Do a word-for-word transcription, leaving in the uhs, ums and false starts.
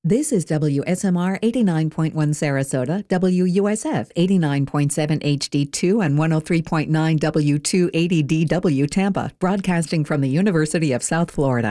This is W S M R eighty-nine point one Sarasota, W U S F eighty-nine point seven H D two, and one oh three point nine W two eighty D W Tampa, broadcasting from the University of South Florida.